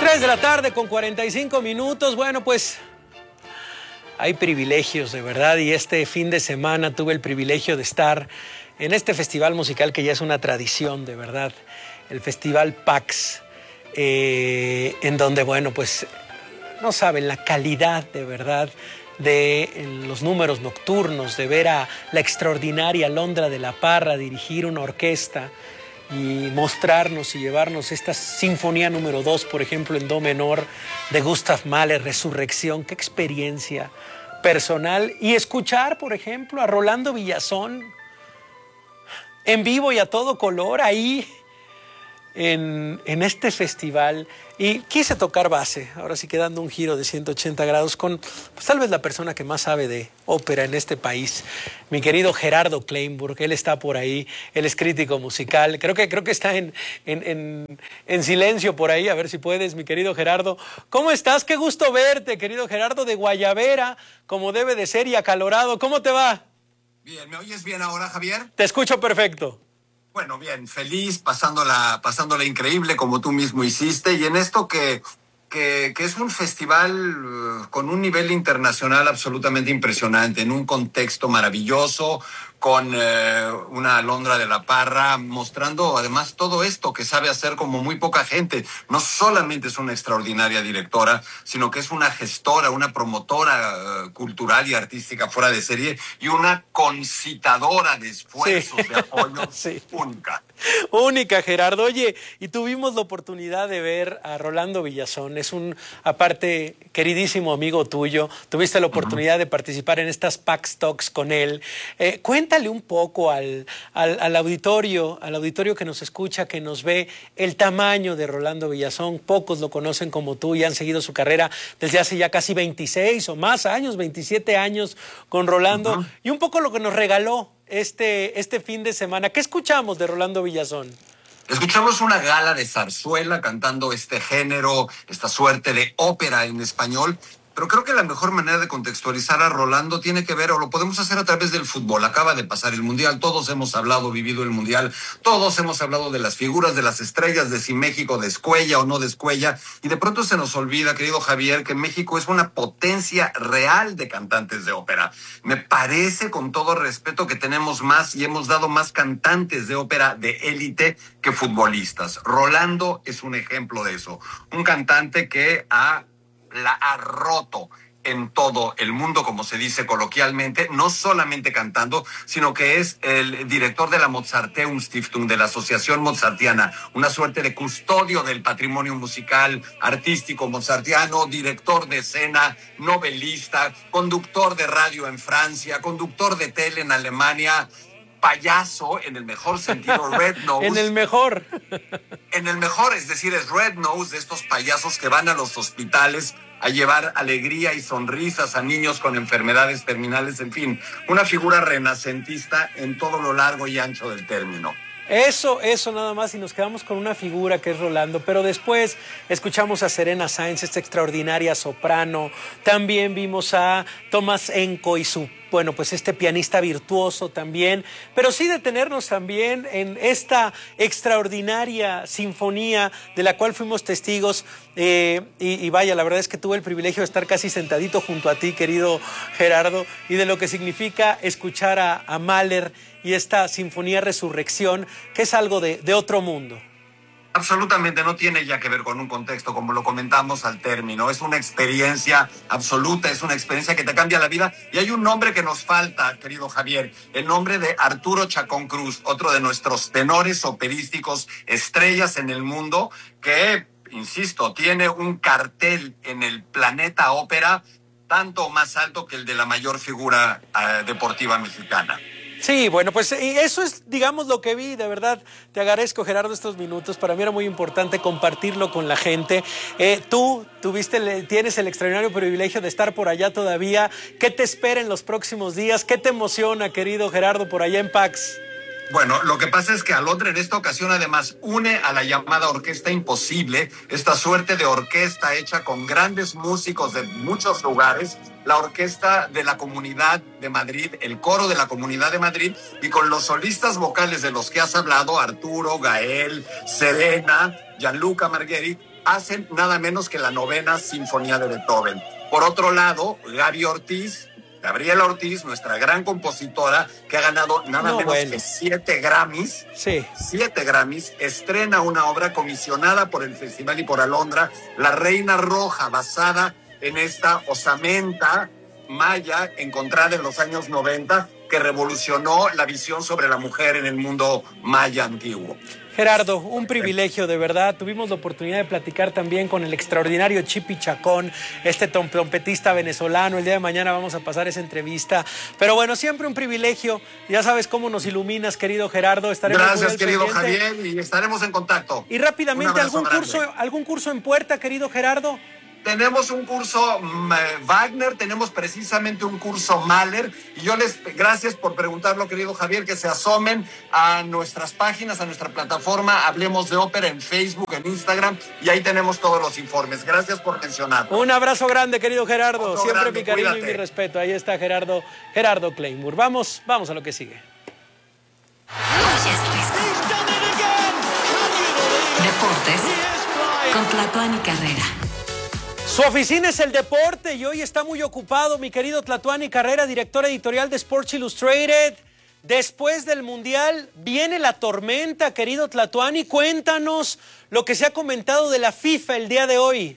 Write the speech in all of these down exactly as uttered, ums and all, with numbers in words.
tres de la tarde con cuarenta y cinco minutos. Bueno, pues hay privilegios, de verdad, y este fin de semana tuve el privilegio de estar en este festival musical que ya es una tradición, de verdad, el Festival PAX, eh, en donde, bueno, pues no saben la calidad, de verdad, de los números nocturnos, de ver a la extraordinaria Alondra de la Parra dirigir una orquesta y mostrarnos y llevarnos esta sinfonía número dos, por ejemplo, en do menor, de Gustav Mahler, Resurrección. Qué experiencia personal. Y escuchar, por ejemplo, a Rolando Villazón en vivo y a todo color ahí en, en este festival. Y quise tocar base, ahora sí que dando un giro de ciento ochenta grados con, pues, tal vez la persona que más sabe de ópera en este país, mi querido Gerardo Kleinburg. Él está por ahí, él es crítico musical, creo que, creo que está en, en, en, en silencio por ahí, a ver si puedes, mi querido Gerardo. ¿Cómo estás? Qué gusto verte, querido Gerardo, de Guayabera, como debe de ser, y acalorado. ¿Cómo te va? Bien, ¿me oyes bien ahora, Javier? Te escucho perfecto. Bueno, bien, feliz, pasándola, pasándola increíble como tú mismo hiciste, y en esto que, que, que es un festival uh, con un nivel internacional absolutamente impresionante, en un contexto maravilloso, con eh, una Alondra de la Parra, mostrando además todo esto que sabe hacer como muy poca gente. No solamente es una extraordinaria directora, sino que es una gestora, una promotora uh, cultural y artística fuera de serie, y una concitadora de esfuerzos, sí, de apoyo, sí, única. Única, Gerardo. Oye, y tuvimos la oportunidad de ver a Rolando Villazón. Es un, aparte, queridísimo amigo tuyo. Tuviste la oportunidad uh-huh. de participar en estas PAX Talks con él. Eh, cuéntale un poco al, al, al auditorio, al auditorio que nos escucha, que nos ve, el tamaño de Rolando Villazón. Pocos lo conocen como tú y han seguido su carrera desde hace ya casi veintiséis o más años, veintisiete años con Rolando. Uh-huh. Y un poco lo que nos regaló Este, este fin de semana. ¿Qué escuchamos de Rolando Villazón? Escuchamos una gala de zarzuela cantando este género, esta suerte de ópera en español. Pero creo que la mejor manera de contextualizar a Rolando tiene que ver, o lo podemos hacer a través del fútbol. Acaba de pasar el Mundial, todos hemos hablado, vivido el Mundial, todos hemos hablado de las figuras, de las estrellas, de si México descuella o no descuella, y de pronto se nos olvida, querido Javier, que México es una potencia real de cantantes de ópera. Me parece, con todo respeto, que tenemos más y hemos dado más cantantes de ópera de élite que futbolistas. Rolando es un ejemplo de eso, un cantante que ha la ha roto en todo el mundo, como se dice coloquialmente, no solamente cantando, sino que es el director de la Mozarteum Stiftung, de la Asociación Mozartiana, una suerte de custodio del patrimonio musical, artístico mozartiano, director de escena, novelista, conductor de radio en Francia, conductor de tele en Alemania, payaso en el mejor sentido, Red Nose. En el mejor. En el mejor, es decir, es Red Nose, de estos payasos que van a los hospitales a llevar alegría y sonrisas a niños con enfermedades terminales, en fin, una figura renacentista en todo lo largo y ancho del término. Eso, eso nada más, y nos quedamos con una figura que es Rolando, pero después escuchamos a Serena Sáenz, esta extraordinaria soprano, también vimos a Tomás Enco y su, bueno, pues este pianista virtuoso también, pero sí detenernos también en esta extraordinaria sinfonía de la cual fuimos testigos, eh, y, y vaya, la verdad es que tuve el privilegio de estar casi sentadito junto a ti, querido Gerardo, y de lo que significa escuchar a, a Mahler y esta sinfonía Resurrección, que es algo de, de otro mundo. Absolutamente, no tiene ya que ver con un contexto, como lo comentamos al término. Es una experiencia absoluta, es una experiencia que te cambia la vida. Y hay un nombre que nos falta, querido Javier, el nombre de Arturo Chacón Cruz, otro de nuestros tenores operísticos, estrellas en el mundo, que, insisto, tiene un cartel en el planeta ópera tanto o más alto que el de la mayor figura uh, deportiva mexicana. Sí, bueno, pues eso es, digamos, lo que vi. De verdad, te agradezco, Gerardo, estos minutos. Para mí era muy importante compartirlo con la gente. Eh, tú tuviste, tienes el extraordinario privilegio de estar por allá todavía. ¿Qué te espera en los próximos días? ¿Qué te emociona, querido Gerardo, por allá en PAX? Bueno, lo que pasa es que Alondra en esta ocasión además une a la llamada Orquesta Imposible, esta suerte de orquesta hecha con grandes músicos de muchos lugares, la Orquesta de la Comunidad de Madrid, el Coro de la Comunidad de Madrid, y con los solistas vocales de los que has hablado, Arturo, Gael, Serena, Gianluca Margheri, hacen nada menos que la novena sinfonía de Beethoven. Por otro lado, Gaby Ortiz, Gabriela Ortiz, nuestra gran compositora, que ha ganado nada No, menos bueno. que siete Grammys, Sí. siete Grammys, estrena una obra comisionada por el Festival y por Alondra, La Reina Roja, basada en esta osamenta maya encontrada en los años noventa, que revolucionó la visión sobre la mujer en el mundo maya antiguo. Gerardo, un privilegio de verdad. Tuvimos la oportunidad de platicar también con el extraordinario Chipi Chacón, este trompetista venezolano. El día de mañana vamos a pasar esa entrevista. Pero bueno, siempre un privilegio. Ya sabes cómo nos iluminas, querido Gerardo. Estaremos Gracias, querido pendiente. Javier, y estaremos en contacto. Y rápidamente, ¿algún grande. curso, algún curso en puerta, querido Gerardo? Tenemos un curso um, Wagner, tenemos precisamente un curso Mahler, y yo les, gracias por preguntarlo, querido Javier, que se asomen a nuestras páginas, a nuestra plataforma Hablemos de Ópera en Facebook, en Instagram, y ahí tenemos todos los informes. Gracias por mencionarlo. Un abrazo grande, querido Gerardo. Otro Siempre grande, mi cariño cuídate. y mi respeto. Ahí está Gerardo, Gerardo Claymore. Vamos, vamos a lo que sigue. Deportes con Tlatuani Carrera. Su oficina es el deporte y hoy está muy ocupado mi querido Tlatuani Carrera, director editorial de Sports Illustrated. Después del Mundial viene la tormenta, querido Tlatuani. Cuéntanos lo que se ha comentado de la FIFA el día de hoy.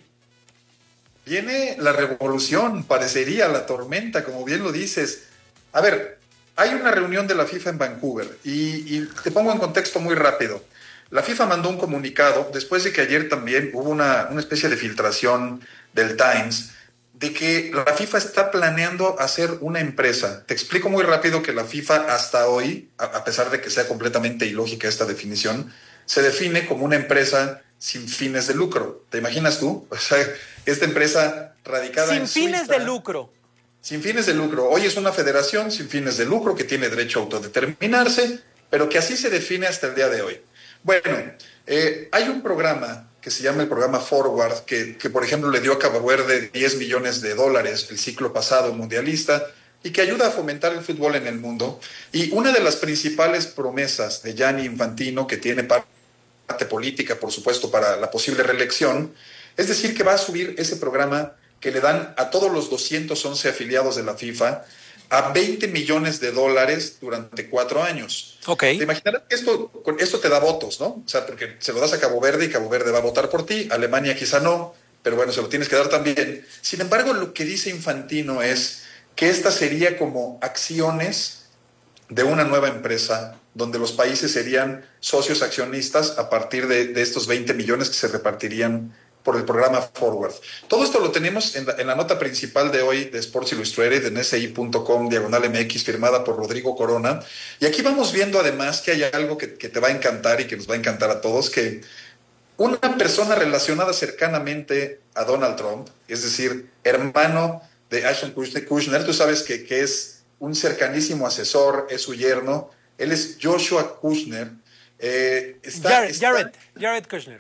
Viene la revolución, parecería la tormenta, como bien lo dices. A ver, hay una reunión de la FIFA en Vancouver y, y te pongo en contexto muy rápido. La FIFA mandó un comunicado después de que ayer también hubo una, una especie de filtración del Times de que la FIFA está planeando hacer una empresa. Te explico muy rápido que la FIFA hasta hoy, a, a pesar de que sea completamente ilógica esta definición, se define como una empresa sin fines de lucro. ¿Te imaginas tú? O sea, esta empresa radicada Sin en fines Suiza, de lucro. Sin fines de lucro. Hoy es una federación sin fines de lucro que tiene derecho a autodeterminarse, pero que así se define hasta el día de hoy. Bueno, eh, hay un programa que se llama el programa Forward, que, que por ejemplo le dio a Cabo Verde diez millones de dólares el ciclo pasado mundialista y que ayuda a fomentar el fútbol en el mundo. Y una de las principales promesas de Gianni Infantino, que tiene parte política, por supuesto, para la posible reelección, es decir, que va a subir ese programa que le dan a todos los doscientos once afiliados de la FIFA a veinte millones de dólares durante cuatro años. Ok. Te imaginarás que esto, esto te da votos, ¿no? O sea, porque se lo das a Cabo Verde y Cabo Verde va a votar por ti, Alemania quizá no, pero bueno, se lo tienes que dar también. Sin embargo, lo que dice Infantino es que esta sería como acciones de una nueva empresa donde los países serían socios accionistas a partir de, de estos veinte millones que se repartirían por el programa Forward. Todo esto lo tenemos en la, en la nota principal de hoy de Sports Illustrated, en S I punto com, diagonal M X, firmada por Rodrigo Corona. Y aquí vamos viendo además que hay algo que, que te va a encantar y que nos va a encantar a todos, que una persona relacionada cercanamente a Donald Trump, es decir, hermano de Ashton Kutcher, tú sabes que, que es un cercanísimo asesor, es su yerno, él es Joshua Kushner. Eh, está, Jared, está, Jared, Jared Kushner.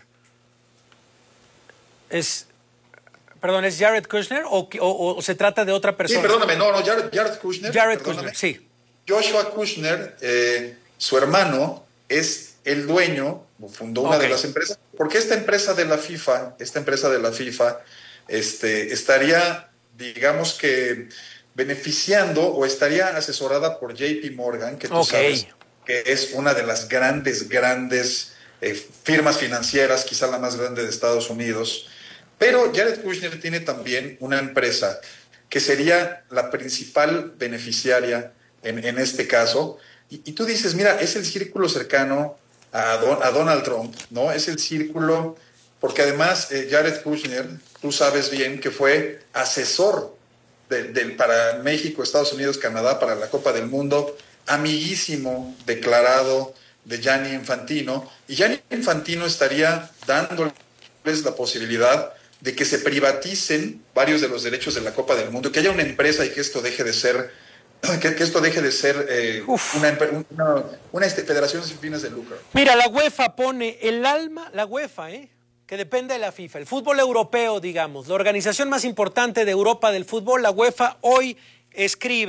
Es, perdón, ¿es Jared Kushner o, o, o se trata de otra persona? Sí, perdóname, no, no, Jared, Jared Kushner. Jared perdóname. Kushner, sí. Joshua Kushner, eh, su hermano, es el dueño, fundó una Okay. de las empresas, porque esta empresa de la FIFA, esta empresa de la FIFA, este, estaría, digamos que, beneficiando o estaría asesorada por J P Morgan, que tú Okay. sabes que es una de las grandes, grandes eh, firmas financieras, quizá la más grande de Estados Unidos. Pero Jared Kushner tiene también una empresa que sería la principal beneficiaria en, en este caso. Y, y tú dices, mira, es el círculo cercano a, Don, a Donald Trump, ¿no? Es el círculo, porque además eh, Jared Kushner, tú sabes bien que fue asesor de, de, para México, Estados Unidos, Canadá, para la Copa del Mundo, amiguísimo declarado de Gianni Infantino. Y Gianni Infantino estaría dándoles la posibilidad de que se privaticen varios de los derechos de la Copa del Mundo, que haya una empresa y que esto deje de ser, que, que esto deje de ser eh, una, una, una este, federación sin fines de lucro. Mira, la UEFA pone el alma, la UEFA, ¿eh? que depende de la FIFA, el fútbol europeo, digamos, la organización más importante de Europa del fútbol, la UEFA hoy escribe,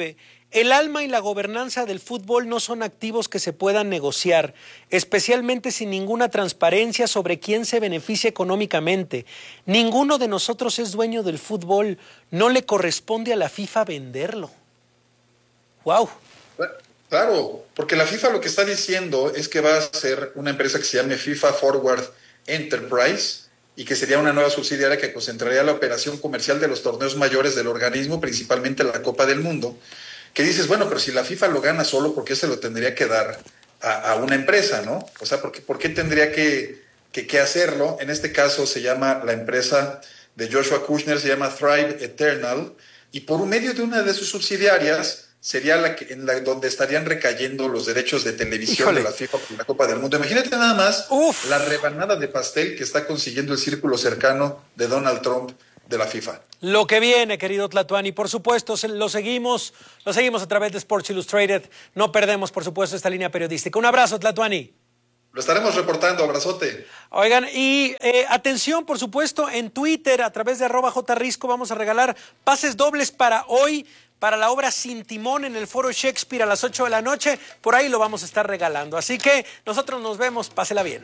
El alma y la gobernanza del fútbol no son activos que se puedan negociar, especialmente sin ninguna transparencia sobre quién se beneficia económicamente. Ninguno de nosotros es dueño del fútbol, no le corresponde a la FIFA venderlo. ¡Wow! Claro, porque la FIFA lo que está diciendo es que va a ser una empresa que se llame FIFA Forward Enterprise y que sería una nueva subsidiaria que concentraría la operación comercial de los torneos mayores del organismo, principalmente la Copa del Mundo. Que dices, bueno, pero si la FIFA lo gana solo, ¿por qué se lo tendría que dar a, a una empresa, no? O sea, ¿por qué, por qué tendría que, que, que hacerlo? En este caso se llama, la empresa de Joshua Kushner se llama Thrive Eternal, y por medio de una de sus subsidiarias sería la que, en la donde estarían recayendo los derechos de televisión Híjole. de la FIFA por la Copa del Mundo. Imagínate nada más Uf. la rebanada de pastel que está consiguiendo el círculo cercano de Donald Trump de la FIFA. Lo que viene, querido Tlatuani, por supuesto, lo seguimos, lo seguimos a través de Sports Illustrated. No perdemos, por supuesto, esta línea periodística. Un abrazo, Tlatuani. Lo estaremos reportando, abrazote. Oigan, y eh, atención, por supuesto, en Twitter, a través de arroba jrisco, vamos a regalar pases dobles para hoy, para la obra Sin Timón en el Foro Shakespeare a las ocho de la noche. Por ahí lo vamos a estar regalando. Así que nosotros nos vemos, pásela bien.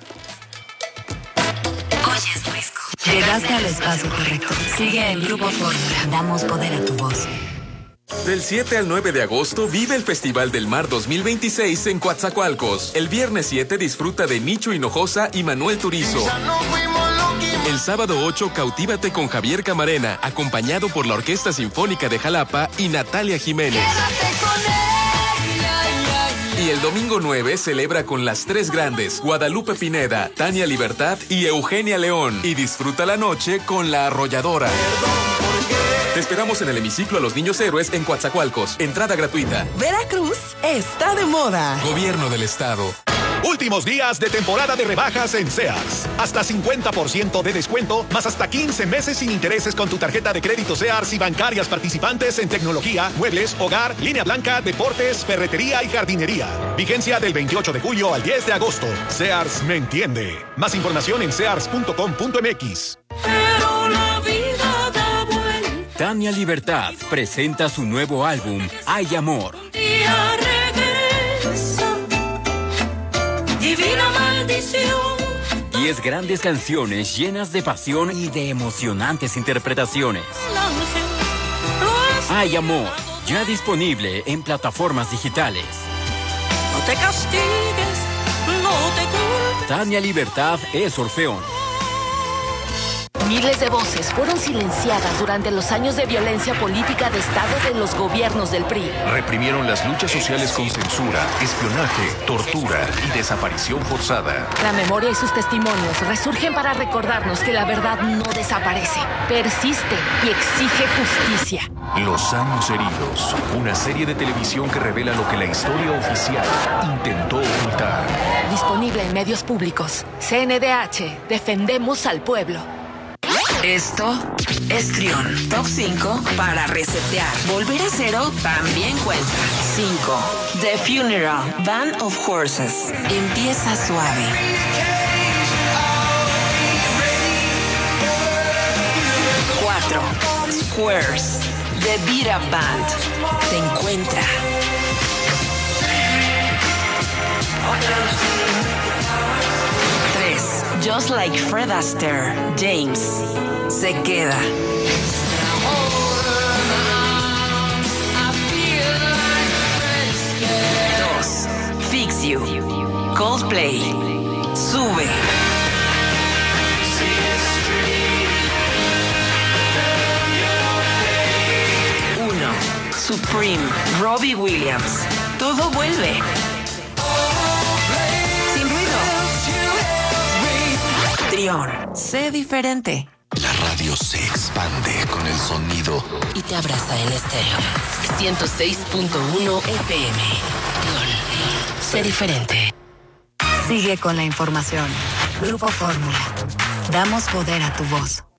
Oye, Risco. Llegaste al espacio correcto. Sigue el Grupo Fórmula. Damos poder a tu voz. Del siete al nueve de agosto vive el Festival del Mar dos mil veintiséis en Coatzacoalcos. El viernes siete disfruta de Micho Hinojosa y Manuel Turizo. El sábado ocho cautívate con Javier Camarena, acompañado por la Orquesta Sinfónica de Jalapa y Natalia Jiménez. Y el domingo nueve celebra con las tres grandes, Guadalupe Pineda, Tania Libertad y Eugenia León. Y disfruta la noche con La Arrolladora. Te esperamos en el hemiciclo a los Niños Héroes en Coatzacoalcos. Entrada gratuita. Veracruz está de moda. Gobierno del Estado. Últimos días de temporada de rebajas en Sears. Hasta cincuenta por ciento de descuento, más hasta quince meses sin intereses con tu tarjeta de crédito Sears y bancarias participantes en tecnología, muebles, hogar, línea blanca, deportes, ferretería y jardinería. Vigencia del veintiocho de julio al diez de agosto. Sears me entiende. Más información en sears punto com punto m x. Pero la vida da vuelta. Tania Libertad presenta su nuevo álbum, Hay Amor. Día regresa. Divina maldición. Diez grandes canciones llenas de pasión y de emocionantes interpretaciones. Hay Amor, ya disponible en plataformas digitales. No te castigues, no te culpes. Tania Libertad es Orfeón. Miles de voces fueron silenciadas durante los años de violencia política de Estado de los gobiernos del P R I. Reprimieron las luchas sociales con censura, espionaje, tortura y desaparición forzada. La memoria y sus testimonios resurgen para recordarnos que la verdad no desaparece, persiste y exige justicia. Los años heridos, una serie de televisión que revela lo que la historia oficial intentó ocultar. Disponible en medios públicos. C N D H, defendemos al pueblo. Esto es Trión. Top cinco para resetear. Volver a cero también cuenta. cinco. The Funeral, Band of Horses. Empieza suave. cuatro. Squares, The Beat Up Band. Te encuentra. tres. Just Like Fred Astaire, James. Se queda. dos. Fix You, Coldplay. Sube. uno. Supreme, Robbie Williams. Todo vuelve. Sin ruido. Trión, sé diferente. La radio se expande con el sonido y te abraza el estéreo. ciento seis punto uno F M. Sé diferente. Sigue con la información. Grupo Fórmula. Damos poder a tu voz.